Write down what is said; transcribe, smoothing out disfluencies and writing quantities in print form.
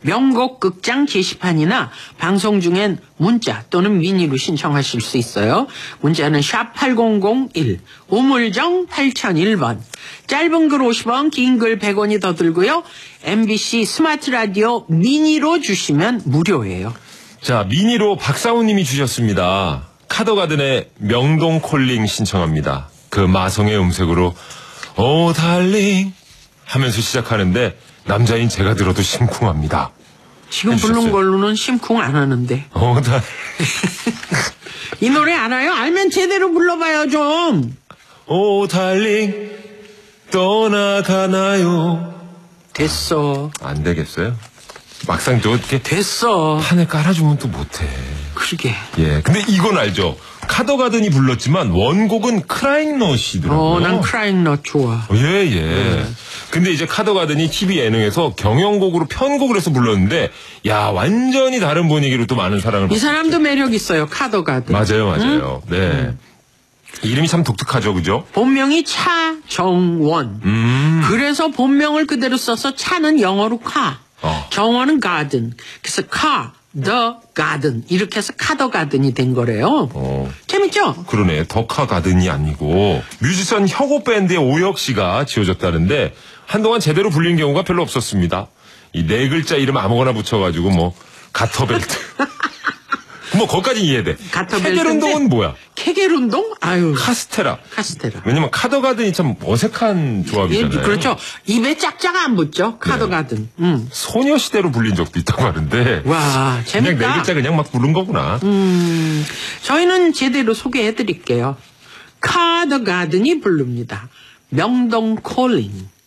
명곡 극장 게시판이나 방송 중엔 문자 또는 미니로 신청하실 수 있어요. 문자는 샵 8001, 우물정 8001번. 짧은 글 50원, 긴 글 100원이 더 들고요. MBC 스마트 라디오 미니로 주시면 무료예요. 자, 미니로 박사우님이 주셨습니다. 카더가든의 명동콜링 신청합니다. 그 마성의 음색으로 오 달링 하면서 시작하는데 남자인 제가 들어도 심쿵합니다. 지금 부른 걸로는 심쿵 안 하는데. 이 노래 알아요? 알면 제대로 불러봐요 좀. 오 달링 떠나가나요? 됐어. 안 되겠어요? 막상 또 이렇게 됐어. 판을 깔아주면 또 못해. 그러게. 예, 근데 이건 알죠? 카더가든이 불렀지만 원곡은 크라잉넛이더라고요. 난 크라잉넛 좋아. 예. 근데 이제 카더가든이 TV 예능에서 경연곡으로 편곡을 해서 불렀는데, 야, 완전히 다른 분위기로 또 많은 사랑을 받았죠. 이 사람도 매력 있어요, 카더가든. 맞아요. 네. 이름이 참 독특하죠, 그죠? 본명이 차정원. 그래서 본명을 그대로 써서 차는 영어로 카. 정원은 가든. 그래서 the garden 이렇게 해서 카더가든이 된 거래요. 재밌죠? 그러네. 더카가든이 아니고 뮤지션 혁오 밴드의 오혁 씨가 지어졌다는데 한동안 제대로 불린 경우가 별로 없었습니다. 이 네 글자 이름 아무거나 붙여가지고 뭐 가터벨트 뭐 거기까지 이해돼. 케겔운동은 뭐야? 케겔운동? 아유. 카스테라. 왜냐면 카더가든이 참 어색한 조합이잖아요. 예, 그렇죠. 입에 짝짝 안 붙죠. 카더가든. 소녀시대로 불린 적도 있다고 하는데. 와, 재밌다. 그냥 네 글자 그냥 막 부른 거구나. 저희는 제대로 소개해드릴게요. 카더가든이 부릅니다. 명동 콜링.